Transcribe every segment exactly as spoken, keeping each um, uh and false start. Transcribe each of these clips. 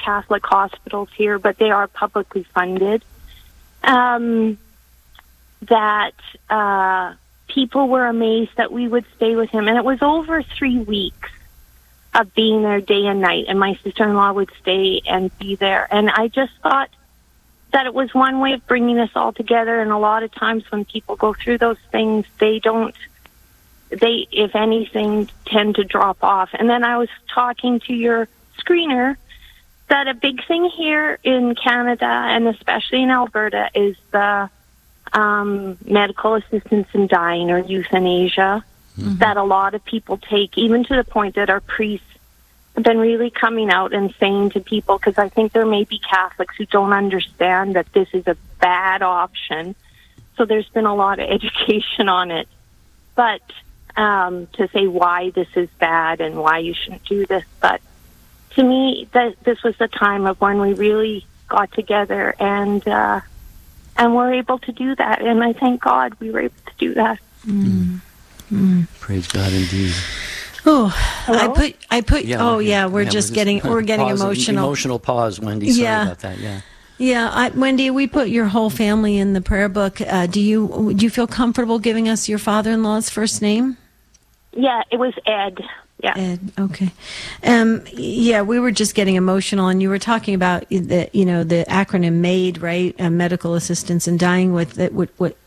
Catholic hospitals here, but they are publicly funded. Um, that uh, people were amazed that we would stay with him. And it was over three weeks of being there day and night. And my sister-in-law would stay and be there. And I just thought that it was one way of bringing us all together. And a lot of times when people go through those things, they don't, they, if anything, tend to drop off. And then I was talking to your screener that a big thing here in Canada and especially in Alberta is the um, medical assistance in dying or euthanasia mm-hmm. that a lot of people take, even to the point that our priests have been really coming out and saying to people, because I think there may be Catholics who don't understand that this is a bad option. So there's been a lot of education on it. But um, to say why this is bad and why you shouldn't do this. But to me, that this was the time of when we really got together and uh, and we're able to do that. And I thank God we were able to do that. Mm. Mm. Praise God, indeed. Oh, Hello? I put, I put. Yeah, oh, yeah, yeah. We're yeah, just we're getting, we're getting pause, emotional. Emotional pause, Wendy. Sorry Yeah. about that. Yeah. Yeah, I, Wendy, we put your whole family in the prayer book. Uh, do you do you feel comfortable giving us your father-in-law's first name? Yeah, it was Ed. Yeah. Ed, okay. Um, yeah, we were just getting emotional, and you were talking about the, you know, the acronym MAID, right? Uh, medical assistance in dying with with with,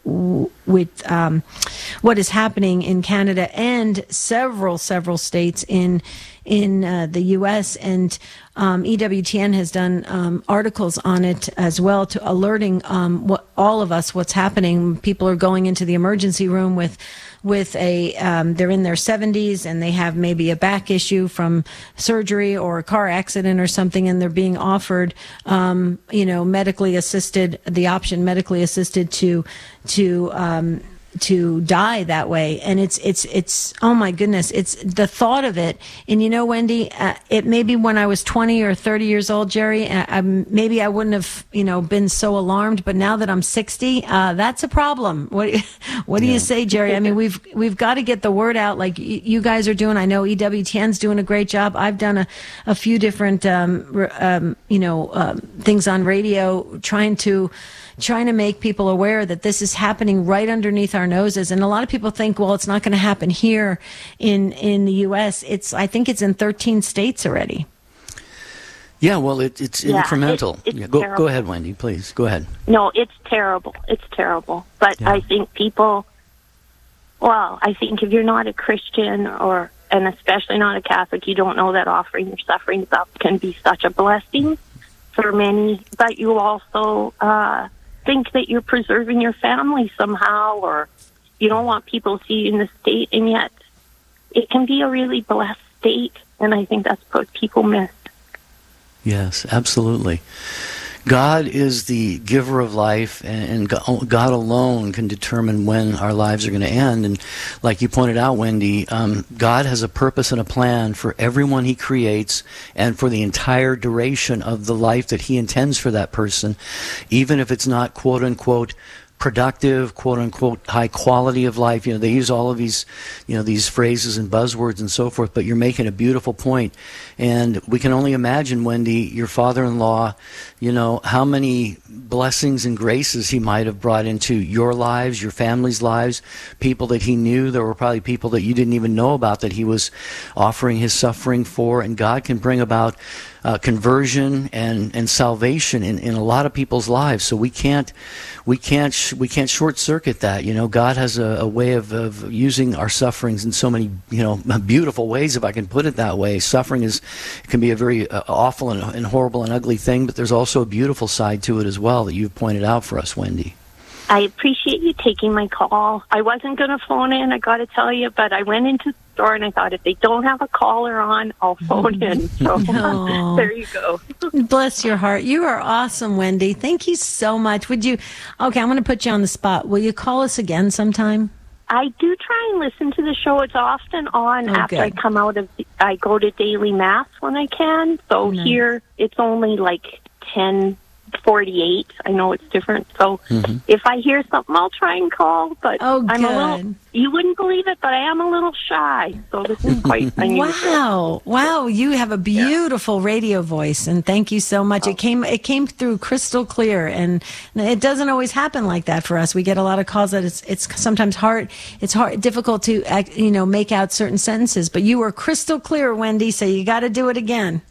with um, what is happening in Canada and several several states in in uh, the U S and um, E W T N has done um, articles on it as well, to alerting um, what all of us what's happening. People are going into the emergency room with. with a, um, they're in their seventies and they have maybe a back issue from surgery or a car accident or something, and they're being offered, um, you know, medically assisted, the option medically assisted to, to, um, to die that way. And it's, it's, it's, oh my goodness, it's the thought of it. And you know, Wendy, uh, it maybe when I was twenty or thirty years old, Jerry, I, I, maybe I wouldn't have, you know, been so alarmed, but now that I'm sixty, uh, that's a problem. What, what do Yeah. you say, Jerry? I mean, we've, we've got to get the word out like y- you guys are doing. I know E W T N's doing a great job. I've done a, a few different, um, r- um, you know, um, things on radio trying to, trying to make people aware that this is happening right underneath our noses. And a lot of people think, well, it's not going to happen here in, in the U S. It's, I think it's in thirteen states already. Yeah, well, it, it's Yeah, incremental. it- it's yeah, go, terrible. go ahead, Wendy, please. Go ahead. No, it's terrible. It's terrible. But Yeah. I think people, well, I think if you're not a Christian or, and especially not a Catholic, you don't know that offering your sufferings up can be such a blessing for many. But you also uh, think that you're preserving your family somehow, or you don't want people to see you in the state, and yet it can be a really blessed state. And I think that's what people miss. Yes, absolutely. God is the giver of life, and God alone can determine when our lives are going to end. And like you pointed out, Wendy, um, God has a purpose and a plan for everyone He creates and for the entire duration of the life that He intends for that person, even if it's not quote-unquote productive, quote-unquote high quality of life. You know, they use all of these, you know, these phrases and buzzwords and so forth, but you're making a beautiful point. And we can only imagine, Wendy, your father-in-law, you know, how many blessings and graces he might have brought into your lives, your family's lives, people that he knew. There were probably people that you didn't even know about that he was offering his suffering for, and God can bring about Uh, conversion and, and salvation in, in a lot of people's lives. So we can't we can't sh- we can't short circuit that. You know, God has a, a way of, of using our sufferings in so many, you know, beautiful ways, if I can put it that way. Suffering is can be a very uh, awful and, and horrible and ugly thing, but there's also a beautiful side to it as well that you've pointed out for us, Wendy. I appreciate you taking my call. I wasn't going to phone in, I got to tell you, but I went into the store and I thought if they don't have a caller on, I'll phone in. So Oh. there you go. Bless your heart. You are awesome, Wendy. Thank you so much. Would you, okay, I'm going to put you on the spot. Will you call us again sometime? I do try and listen to the show. It's often on Oh, after good. I come out of, the, I go to daily mass when I can. So Nice. here it's only like ten forty-eight. I know it's different. So mm-hmm. if I hear something, I'll try and call. But oh, I'm good. a little, you wouldn't believe it, but I am a little shy. So this is quite unusual. Wow. Wow. You have a beautiful yeah. radio voice. And thank you so much. Oh. It came, it came through crystal clear. And it doesn't always happen like that for us. We get a lot of calls that it's, it's sometimes hard. It's hard, difficult to, you know, make out certain sentences, but you were crystal clear, Wendy. So you got to do it again.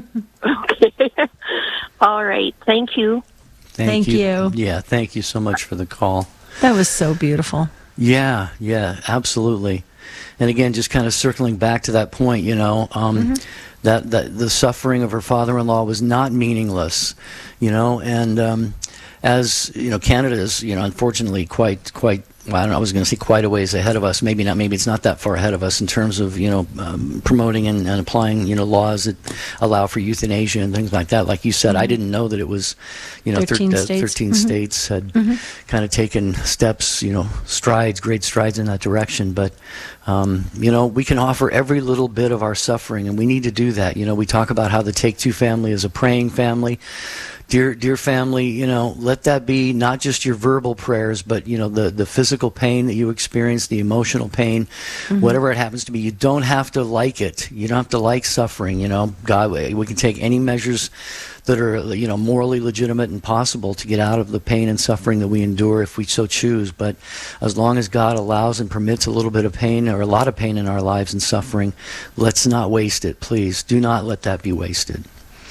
Okay. All right. Thank you. Thank, thank you. you. Yeah. Thank you so much for the call. That was so beautiful. Yeah. Yeah. Absolutely. And again, just kind of circling back to that point, you know, um, mm-hmm. that, that the suffering of her father-in-law was not meaningless, you know, and um, as, you know, Canada is, you know, unfortunately quite, quite, well, I don't know, I was going to say quite a ways ahead of us. Maybe not, maybe it's not that far ahead of us in terms of, you know, um, promoting and, and applying, you know, laws that allow for euthanasia and things like that. Like you said, mm-hmm. I didn't know that it was, you know, thirteen, thir- states. Uh, thirteen mm-hmm. states had mm-hmm. kind of taken steps, you know, strides, great strides in that direction. But, um, you know, we can offer every little bit of our suffering, and we need to do that. You know, we talk about how the Take Two family is a praying family. Dear, dear family, you know, let that be not just your verbal prayers, but, you know, the, the physical pain that you experience, the emotional pain, mm-hmm. whatever it happens to be. You don't have to like it. You don't have to like suffering, you know. God, we can take any measures that are, you know, morally legitimate and possible to get out of the pain and suffering that we endure if we so choose. But as long as God allows and permits a little bit of pain or a lot of pain in our lives and suffering, let's not waste it, please. Do not let that be wasted.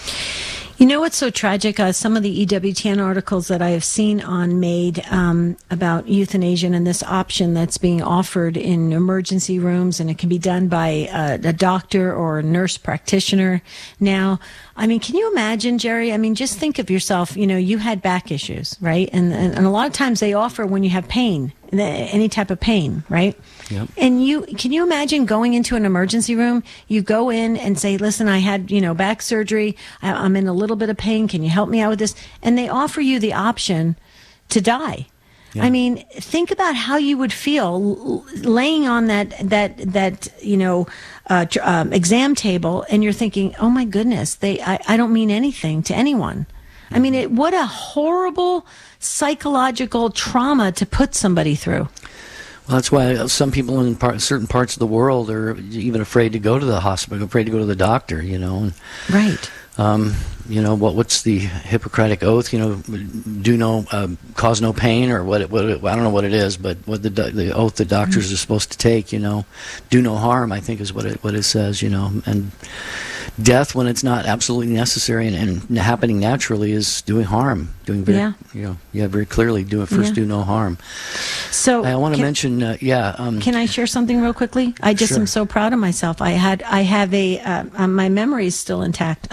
You know what's so tragic? Uh, some of the E W T N articles that I have seen on Made um, about euthanasia and this option that's being offered in emergency rooms, and it can be done by uh, a doctor or a nurse practitioner now. I mean, can you imagine, Jerry? I mean, just think of yourself, you know, you had back issues, right? And, and, and a lot of times they offer when you have pain, any type of pain, right? Yep. And you, can you imagine going into an emergency room? You go in and say, listen, I had, you know, back surgery. I, I'm in a little bit of pain. Can you help me out with this? And they offer you the option to die. Yeah. I mean, think about how you would feel laying on that, that, that, you know, uh, um, exam table, and you're thinking, oh my goodness, they, I, I don't mean anything to anyone. Mm-hmm. I mean, it, what a horrible psychological trauma to put somebody through. Well, that's why some people in part, certain parts of the world are even afraid to go to the hospital, afraid to go to the doctor, you know. And, right. Um, you know, what? What's the Hippocratic oath? You know, do no, uh, cause no pain, or what? What? I don't know what it is, but what the the oath the doctors mm-hmm. are supposed to take. You know, do no harm, I think is what it what it says. You know, and death when it's not absolutely necessary and, and happening naturally is doing harm. Doing very, yeah. you know, yeah, very clearly do it first. Yeah. Do no harm. So I want to can, mention, uh, yeah. Um, can I share something real quickly? I just sure. am so proud of myself. I had, I have a, uh, um, my memory is still intact.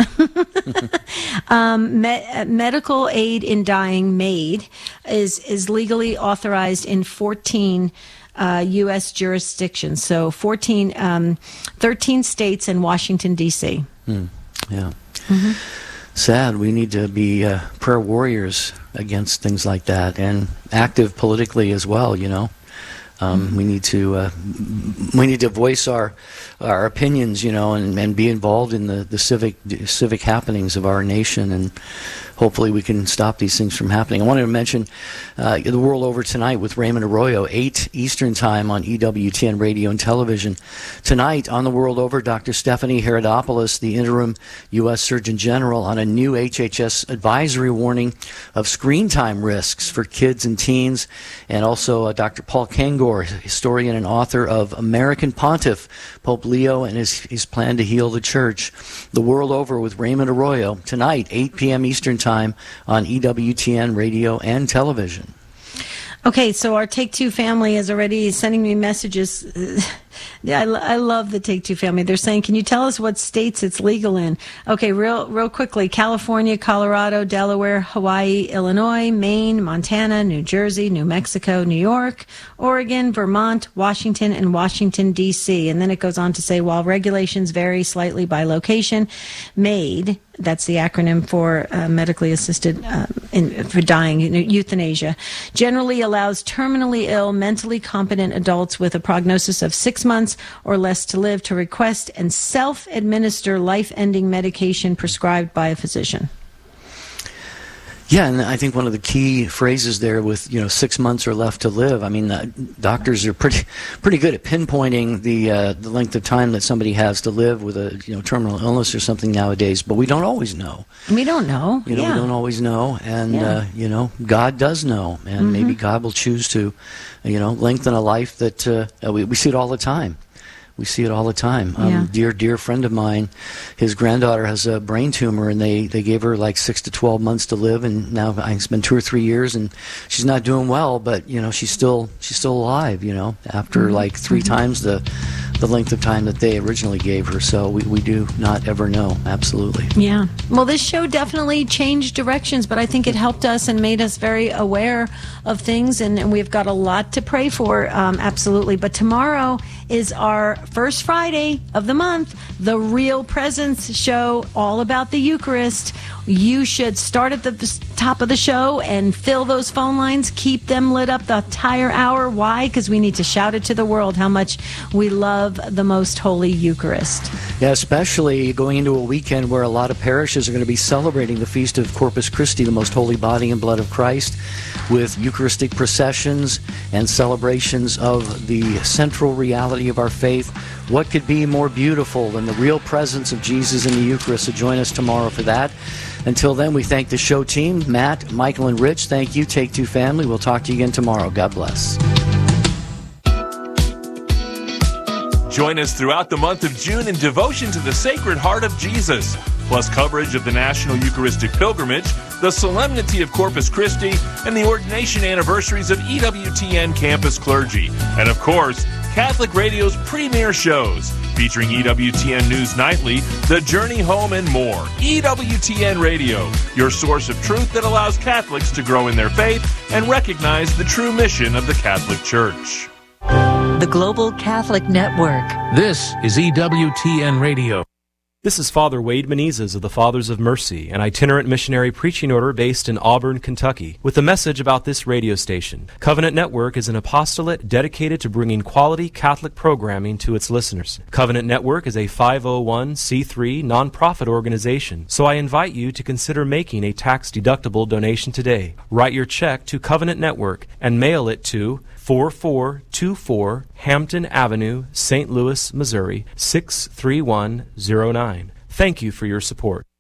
um, me- medical aid in dying, MAID, is is legally authorized in fourteen uh, U S jurisdictions. So fourteen, um, thirteen states and Washington D C. Hmm. Yeah. Mm-hmm. Sad. We need to be uh, prayer warriors against things like that, and active politically as well. You know, um, mm-hmm. we need to uh, we need to voice our our opinions. You know, and, and be involved in the, the civic the civic happenings of our nation, and hopefully we can stop these things from happening. I wanted to mention uh, the World Over tonight with Raymond Arroyo, eight Eastern Time on E W T N Radio and Television. Tonight on the World Over, Doctor Stephanie Herodopoulos, the interim U S Surgeon General, on a new H H S advisory warning of screen time risks for kids and teens, and also uh, Doctor Paul Kangor, historian and author of American Pontiff, Pope Leo and his, his plan to heal the church. The World Over with Raymond Arroyo, tonight, eight p.m. Eastern Time on E W T N Radio and Television. Okay, so our Take Two family is already sending me messages. Yeah, I, I love the Take Two family. They're saying, can you tell us what states it's legal in? Okay, real real quickly. California, Colorado, Delaware, Hawaii, Illinois, Maine, Montana, New Jersey, New Mexico, New York, Oregon, Vermont, Washington, and Washington, D C. And then it goes on to say, while regulations vary slightly by location, MAID, that's the acronym for uh, medically assisted um, in, for dying, you know, euthanasia, generally allows terminally ill, mentally competent adults with a prognosis of six months or less to live to request and self-administer life-ending medication prescribed by a physician. Yeah, and I think one of the key phrases there with, you know, six months or left to live, I mean, uh, doctors are pretty pretty good at pinpointing the uh, the length of time that somebody has to live with a, you know, terminal illness or something nowadays, but we don't always know. We don't know. You know, yeah. we don't always know, and, Yeah. uh, you know, God does know, and Mm-hmm. maybe God will choose to, you know, lengthen a life that uh, we, we see it all the time. We see it all the time. Um, Yeah. Dear, dear friend of mine, his granddaughter has a brain tumor, and they, they gave her like six to twelve months to live, and now I think it's been two or three years, and she's not doing well, but you know she's still she's still alive. You know, after like three times the the length of time that they originally gave her. So we, we do not ever know. Absolutely. Yeah. Well, this show definitely changed directions, but I think it helped us and made us very aware of things, and, and we've got a lot to pray for, um, absolutely. But tomorrow is our first Friday of the month, the Real Presence show, all about the Eucharist. You should start at the top of the show and fill those phone lines, keep them lit up the entire hour. Why? Because we need to shout it to the world how much we love the most holy Eucharist. Yeah, especially going into a weekend where a lot of parishes are going to be celebrating the feast of Corpus Christi, the most holy body and blood of Christ, with Eucharistic processions and celebrations of the central reality of our faith. What could be more beautiful than the real presence of Jesus in the Eucharist? So join us tomorrow for that. Until then, we thank the show team, Matt, Michael, and Rich. Thank you, Take Two family. We'll talk to you again tomorrow. God bless. Join us throughout the month of June in devotion to the Sacred Heart of Jesus, plus coverage of the National Eucharistic Pilgrimage, the Solemnity of Corpus Christi, and the ordination anniversaries of E W T N campus clergy. And of course, Catholic Radio's premier shows, featuring E W T N News Nightly, The Journey Home, and more. E W T N Radio, your source of truth that allows Catholics to grow in their faith and recognize the true mission of the Catholic Church. The Global Catholic Network. This is E W T N Radio. This is Father Wade Menezes of the Fathers of Mercy, an itinerant missionary preaching order based in Auburn, Kentucky, with a message about this radio station. Covenant Network is an apostolate dedicated to bringing quality Catholic programming to its listeners. Covenant Network is a five oh one c three nonprofit organization, so I invite you to consider making a tax-deductible donation today. Write your check to Covenant Network and mail it to four four two four Hampton Avenue, Saint Louis, Missouri, six three one zero nine. Thank you for your support.